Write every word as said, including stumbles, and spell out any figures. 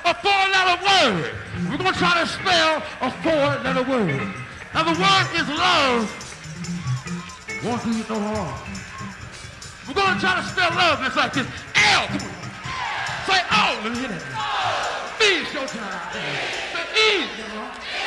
a four-letter word. We're going to try to spell a four-letter word. Now, the word is love. One, two, three, four. We're going to try to spell love. It's like this. L. Say O. Let me hear that. B is your time. Say E.